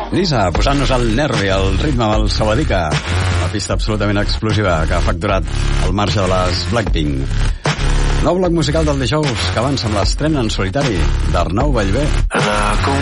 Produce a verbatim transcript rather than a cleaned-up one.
Lisa, posant-nos el nervi, el ritme del Sabadica, una pista absolutament explosiva que ha facturat al marge de les Blackpink. Nou bloc musical del dijous que avança amb l'estrena en solitari d'Arnau Ballbé.